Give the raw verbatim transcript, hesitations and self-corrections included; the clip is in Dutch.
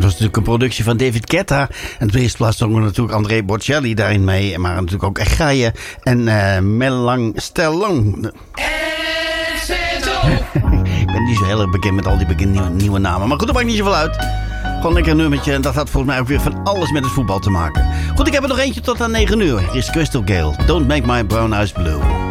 was natuurlijk een productie van David Guetta. En op de eerste plaats zongen natuurlijk Andrea Bocelli daarin mee. Maar natuurlijk ook Echaie en uh, Melang Stellong. Ik ben niet zo heel erg bekend met al die bekende nieuwe, nieuwe namen. Maar goed, dat maakt niet zoveel uit. Gewoon lekker een nummertje. En dat had volgens mij ook weer van alles met het voetbal te maken. Goed, ik heb er nog eentje tot aan negen uur. Hier is Crystal Gale. Don't make my brown eyes blue.